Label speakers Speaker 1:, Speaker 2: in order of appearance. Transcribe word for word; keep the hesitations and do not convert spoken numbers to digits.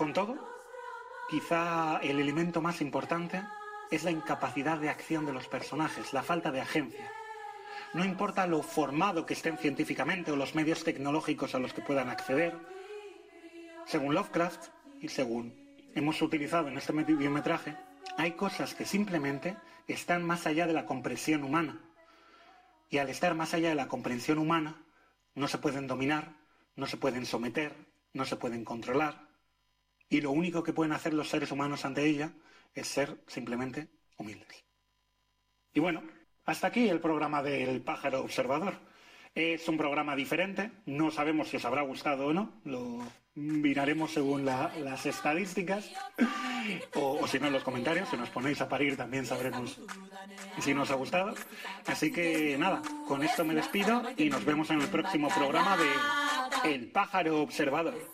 Speaker 1: Con todo, quizá el elemento más importante es la incapacidad de acción de los personajes, la falta de agencia. No importa lo formado que estén científicamente o los medios tecnológicos a los que puedan acceder, según Lovecraft y según hemos utilizado en este mediometraje, hay cosas que simplemente están más allá de la comprensión humana. Y al estar más allá de la comprensión humana, no se pueden dominar, no se pueden someter, no se pueden controlar. Y lo único que pueden hacer los seres humanos ante ella es ser simplemente humildes. Y bueno, hasta aquí el programa del pájaro observador. Es un programa diferente, no sabemos si os habrá gustado o no, lo miraremos según la, las estadísticas, o, o si no en los comentarios, si nos ponéis a parir también sabremos si nos ha gustado. Así que nada, con esto me despido y nos vemos en el próximo programa de El pájaro observador.